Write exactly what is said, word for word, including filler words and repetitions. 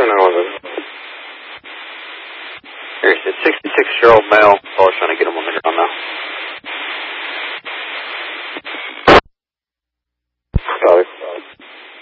don't know. Here's a sixty-six-year-old male, caller sign